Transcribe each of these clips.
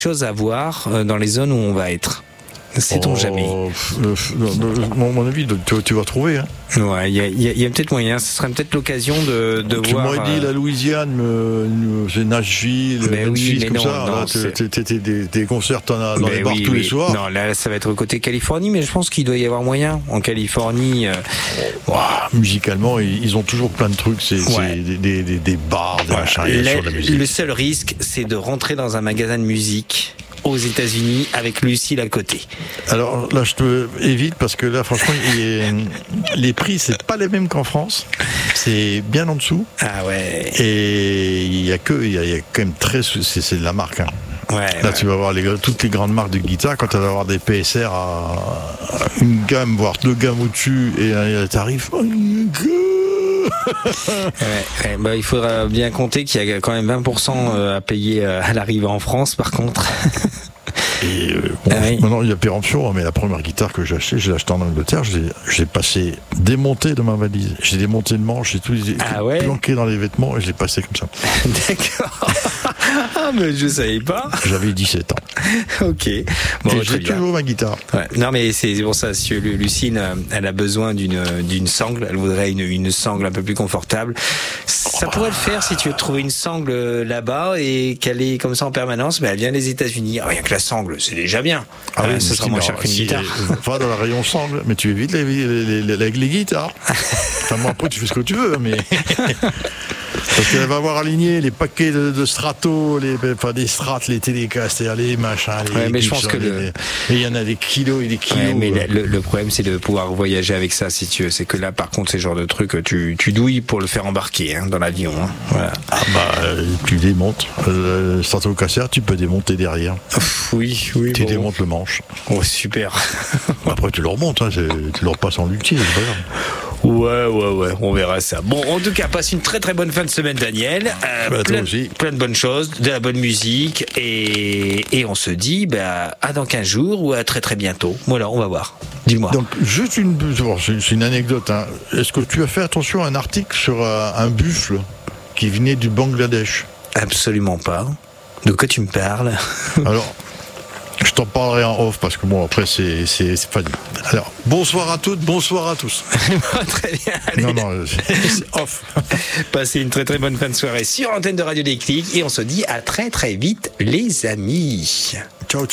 choses à voir dans les zones où on va être. Sait-on jamais. Mon avis, tu vas trouver. Hein. Ouais, il y a peut-être moyen. Ce serait peut-être l'occasion de tu voir. Tu m'aurais dit la Louisiane, c'est Nashville, Memphis, comme non, ça. Non, là, des concerts, t'en as dans les bars tous les soirs. Non, là, ça va être côté Californie, mais je pense qu'il doit y avoir moyen. En Californie, musicalement, ils ont toujours plein de trucs. C'est des bars, des machins. Sur la musique. Le seul risque, c'est de rentrer dans un magasin de musique aux États-Unis avec Lucille à côté. Alors là, je te évite parce que là, franchement, les prix, c'est pas les mêmes qu'en France. C'est bien en dessous. Ah ouais. Et il y a quand même c'est de la marque. Hein. Ouais, là, tu vas voir toutes les grandes marques de guitare. Quand tu vas avoir des PSR à une gamme, voire 2 gammes au-dessus, et un tarif. Il faudra bien compter qu'il y a quand même 20% à payer à l'arrivée en France, par contre. Et maintenant il y a péremption, mais la première guitare que j'ai achetée, je l'ai achetée en Angleterre, j'ai passé démonté de ma valise, j'ai démonté le manche, j'ai tout planqué dans les vêtements et je l'ai passé comme ça. D'accord. Ah mais je savais pas. J'avais 17 ans. Ok. Bon, et j'ai toujours ma guitare. Ouais. Non mais c'est pour ça, si Lucine, elle a besoin d'une sangle, elle voudrait une sangle un peu plus confortable. Ça pourrait le faire si tu veux trouver une sangle là-bas et qu'elle est comme ça en permanence, mais elle vient des États-Unis. Rien que la sangle, c'est déjà bien. Ah oui, ça sera moins cher qu'une guitare. Va dans la rayon sangle, mais tu évites les guitares. Enfin, moi, après, tu fais ce que tu veux, mais. Parce qu'elle va avoir aligné les paquets de Strato, des Strat, les Telecaster, les machins. Mais je pense que il y en a des kilos et des kilos. Ouais, mais le problème, c'est de pouvoir voyager avec ça, si tu veux. C'est que là, par contre, c'est le genre de truc, tu douilles pour le faire embarquer dans l'avion. Hein. Voilà. Tu démontes. Le Stratocaster, tu peux démonter derrière. Oui. Tu démontes le manche. Oh, super. Après, tu le remontes. Tu le repasses en luthier, c'est pas grave. Ouais, on verra ça. Bon, en tout cas, passe une très très bonne fin de semaine, Daniel. Plein de bonnes choses, de la bonne musique, et on se dit à dans 15 jours ou à très très bientôt. Voilà, on va voir. Dis-moi. Donc, juste c'est une anecdote. Hein. Est-ce que tu as fait attention à un article sur un buffle qui venait du Bangladesh? Absolument pas. De quoi tu me parles? Alors, je t'en parlerai en off parce que après c'est pas dit. Alors, bonsoir à toutes, bonsoir à tous. Très bien. Allez. Non, c'est off. Passez une très très bonne fin de soirée sur l'antenne de Radio Déclic et on se dit à très très vite, les amis. Ciao.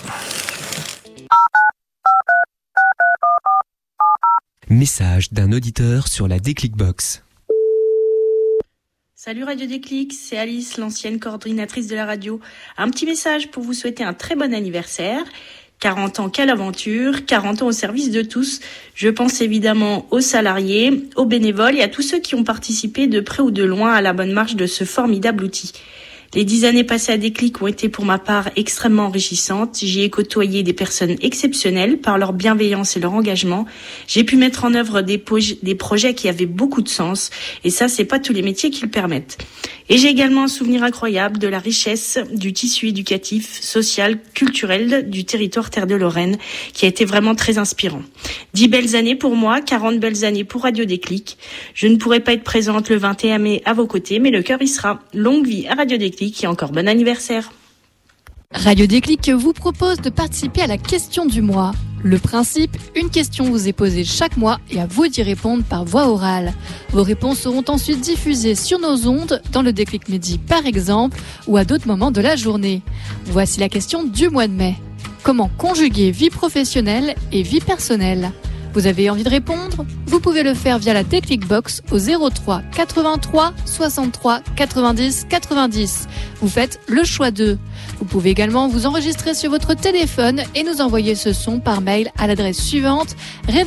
Message d'un auditeur sur la Déclic Box. Salut Radio Déclic, c'est Alice, l'ancienne coordinatrice de la radio. Un petit message pour vous souhaiter un très bon anniversaire. 40 ans, quelle aventure, 40 ans au service de tous. Je pense évidemment aux salariés, aux bénévoles et à tous ceux qui ont participé de près ou de loin à la bonne marche de ce formidable outil. Les 10 années passées à Déclic ont été pour ma part extrêmement enrichissantes. J'y ai côtoyé des personnes exceptionnelles par leur bienveillance et leur engagement. J'ai pu mettre en œuvre des projets qui avaient beaucoup de sens. Et ça, c'est pas tous les métiers qui le permettent. Et j'ai également un souvenir incroyable de la richesse du tissu éducatif, social, culturel du territoire Terre de Lorraine, qui a été vraiment très inspirant. 10 belles années pour moi, 40 belles années pour Radio Déclic. Je ne pourrai pas être présente le 21 mai à vos côtés, mais le cœur y sera. Longue vie à Radio Déclic et encore bon anniversaire. Radio Déclic vous propose de participer à la question du mois. Le principe, une question vous est posée chaque mois et à vous d'y répondre par voie orale. Vos réponses seront ensuite diffusées sur nos ondes, dans le Déclic Midi par exemple, ou à d'autres moments de la journée. Voici la question du mois de mai. Comment conjuguer vie professionnelle et vie personnelle ? Vous avez envie de répondre ? Vous pouvez le faire via la Déclic Box au 03 83 63 90 90. Vous faites le choix d'eux. Vous pouvez également vous enregistrer sur votre téléphone et nous envoyer ce son par mail à l'adresse suivante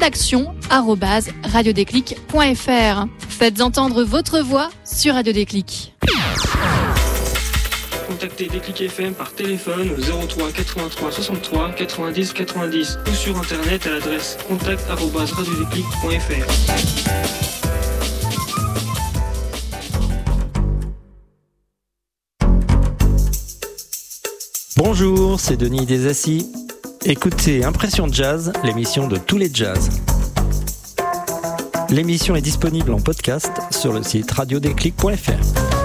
rédaction@radiodéclic.fr. Faites entendre votre voix sur Radio Déclic. Contactez Déclic FM par téléphone au 03 83 63 90 90 ou sur internet à l'adresse contact@radiodéclic.fr. Bonjour, c'est Denis Desassis. Écoutez Impression Jazz, l'émission de tous les jazz. L'émission est disponible en podcast sur le site radiodéclic.fr.